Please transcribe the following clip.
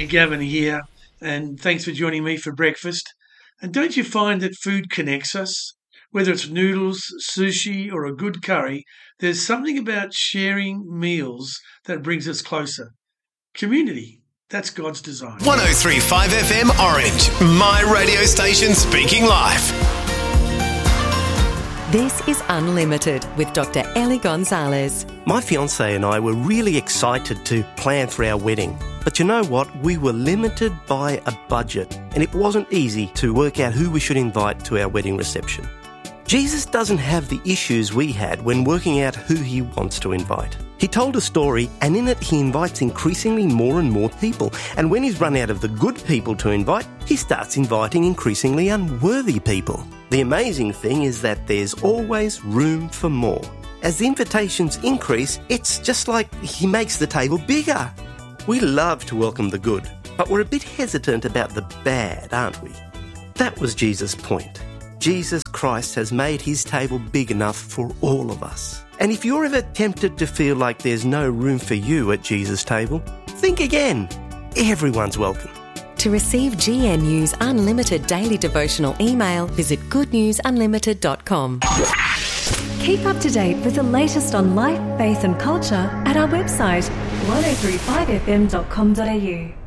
Gavin here, and thanks for joining me for breakfast. And don't you find that food connects us? Whether it's noodles, sushi, or a good curry, there's something about sharing meals that brings us closer. Community, that's God's design. 103.5 FM Orange, my radio station speaking life. This is Unlimited with Dr. Ellie Gonzalez. My fiancée and I were really excited to plan for our wedding. But you know what? We were limited by a budget, and it wasn't easy to work out who we should invite to our wedding reception. Jesus doesn't have the issues we had when working out who he wants to invite. He told a story, and in it he invites increasingly more and more people. And when he's run out of the good people to invite, he starts inviting increasingly unworthy people. The amazing thing is that there's always room for more. As the invitations increase, it's just like he makes the table bigger. We love to welcome the good, but we're a bit hesitant about the bad, aren't we? That was Jesus' point. Jesus Christ has made his table big enough for all of us. And if you're ever tempted to feel like there's no room for you at Jesus' table, think again. Everyone's welcome. To receive GNU's Unlimited daily devotional email, visit goodnewsunlimited.com. Keep up to date with the latest on life, faith and culture at our website 1035fm.com.au.